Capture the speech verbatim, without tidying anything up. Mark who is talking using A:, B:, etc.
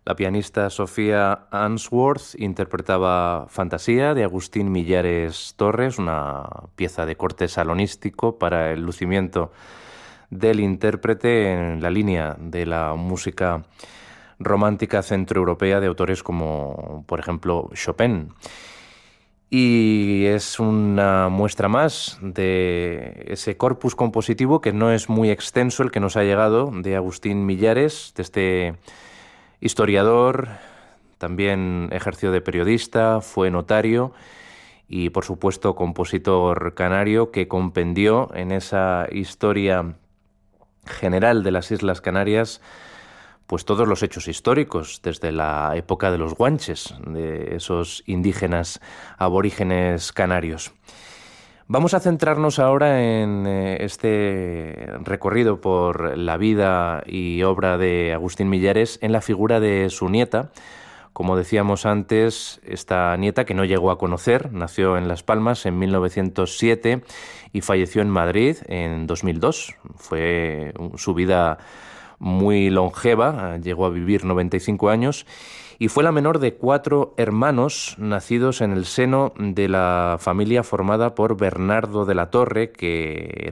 A: La pianista Sofía Answorth interpretaba Fantasía de Agustín Millares Torres, una pieza de corte salonístico para el lucimiento del intérprete en la línea de la música romántica centroeuropea de autores como, por ejemplo, Chopin. Y es una muestra más de ese corpus compositivo que no es muy extenso, el que nos ha llegado de Agustín Millares, de este historiador, también ejerció de periodista, fue notario y, por supuesto, compositor canario que compendió en esa historia general de las Islas Canarias pues todos los hechos históricos, desde la época de los guanches, de esos indígenas aborígenes canarios. Vamos a centrarnos ahora en eh, este recorrido por la vida y obra de Agustín Millares en la figura de su nieta. Como decíamos antes, esta nieta que no llegó a conocer, nació en Las Palmas en mil novecientos siete y falleció en Madrid en dos mil dos. Fue su vida muy longeva, llegó a vivir noventa y cinco años y fue la menor de cuatro hermanos nacidos en el seno de la familia formada por Bernardo de la Torre, que